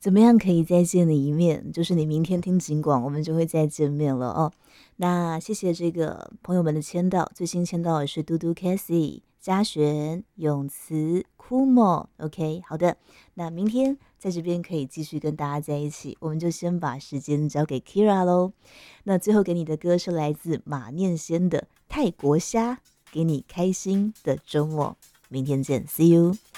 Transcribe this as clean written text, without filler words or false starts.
怎么样可以再见你一面？就是你明天听警广，我们就会再见面了哦。那谢谢这个朋友们的签到，最新签到的是嘟嘟 Cassie、嘉璇、永慈、Kumo。OK， 好的，那明天在这边可以继续跟大家在一起，我们就先把时间交给 Kira 喽。那最后给你的歌是来自马念先的《泰国虾》，给你开心的周末，明天见，See you。